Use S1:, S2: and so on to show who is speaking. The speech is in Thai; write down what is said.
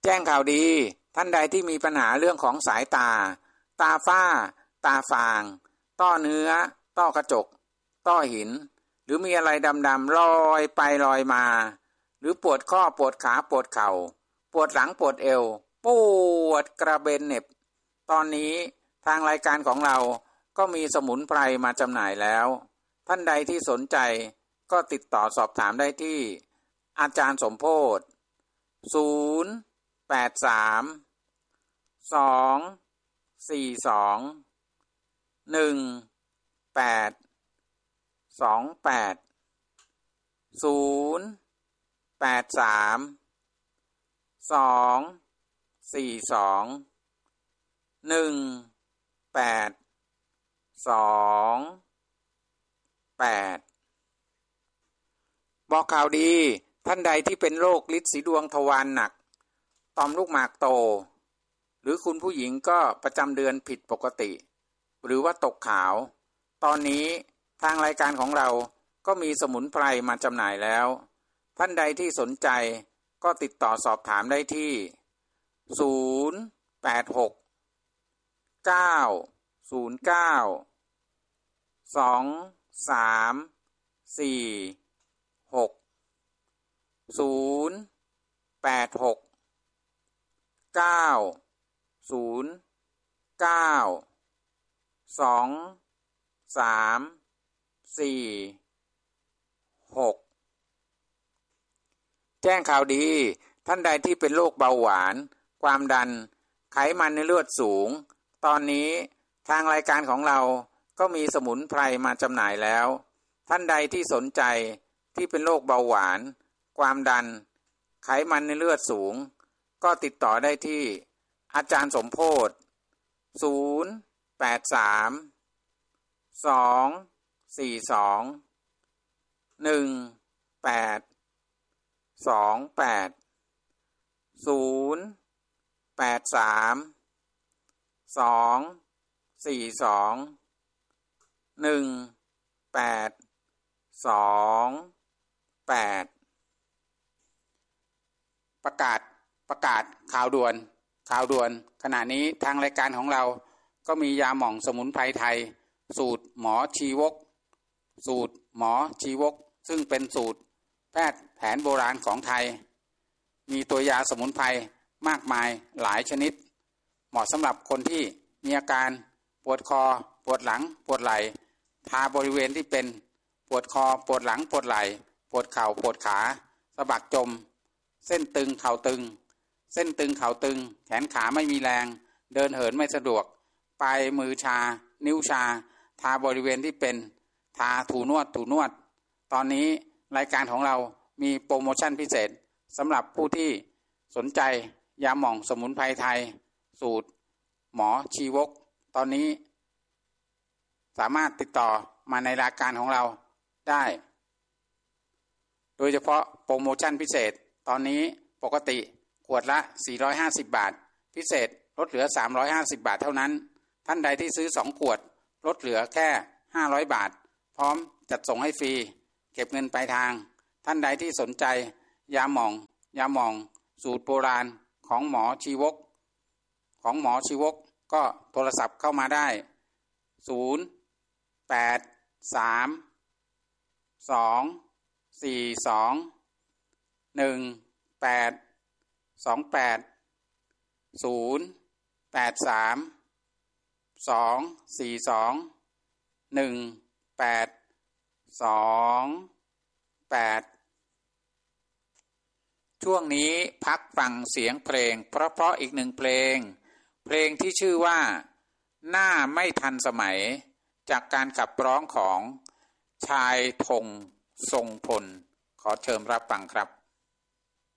S1: จ้งข่าวดีท่านใดที่มีปัญหาเรื่องของสายตาตาฝ้าตาฟางต้อเนื้อต้อกระจกต้อหินหรือมีอะไรดำๆลอยไปลอยมาหรือปวดข้อปวดขาปวดเข่าปวดหลังปวดเอวปวดกระเบนเหน็บตอนนี้ทางรายการของเราก็มีสมุนไพรมาจำหน่ายแล้วท่านใดที่สนใจก็ติดต่อสอบถามได้ที่อาจารย์สมโพธิ์บอกข่าวดีท่านใดที่เป็นโรคฤทธิ์สีดวงทวารหนักต่อมลูกหมากโตหรือคุณผู้หญิงก็ประจำเดือนผิดปกติหรือว่าตกขาวตอนนี้ทางรายการของเราก็มีสมุนไพรมาจำหน่ายแล้วท่านใดที่สนใจก็ติดต่อสอบถามได้ที่086 909 2346 086 909 2346แจ้งข่าวดีท่านใดที่เป็นโรคเบาหวานความดันไขมันในเลือดสูงตอนนี้ทางรายการของเราก็มีสมุนไพรมาจำหน่ายแล้วท่านใดที่สนใจที่เป็นโรคเบาหวานความดันไขมันในเลือดสูงก็ติดต่อได้ที่อาจารย์สมโพธิ์ประกาศข่าวด่วนขณะนี้ทางรายการของเราก็มียาหม่องสมุนไพรไทยสูตรหมอชีวกซึ่งเป็นสูตรแพทย์แผนโบราณของไทยมีตัวยาสมุนไพรมากมายหลายชนิดเหมาะสำหรับคนที่มีอาการปวดคอปวดหลังปวดไหล่ทาบริเวณที่เป็นปวดคอปวดหลังปวดไหล่ปวดเข่าปวดขาสะบักจมเส้นตึงเข่าตึงแขนขาไม่มีแรงเดินเหินไม่สะดวกปลายมือชานิ้วชาทาบริเวณที่เป็นทาถูนวดตอนนี้รายการของเรามีโปรโมชั่นพิเศษสำหรับผู้ที่สนใจยาหม่องสมุนไพรไทยสูตรหมอชีวกตอนนี้สามารถติดต่อมาในรายการของเราได้โดยเฉพาะโปรโมชั่นพิเศษตอนนี้ปกติขวดละ450 บาทพิเศษลดเหลือ350 บาทเท่านั้นท่านใดที่ซื้อ2ขวดลดเหลือแค่500 บาทพร้อมจัดส่งให้ฟรีเก็บเงินปลายทางท่านใดที่สนใจยาหม่องสูตรโบราณของหมอชีวกก็โทรศัพท์เข้ามาได้ช่วงนี้พักฟังเสียงเพลงเพราะอีกหนึ่งเพลงที่ชื่อว่าหน้าไม่ทันสมัยจากการขับร้องของชายธงทรงพลขอเชิญรับฟังครับ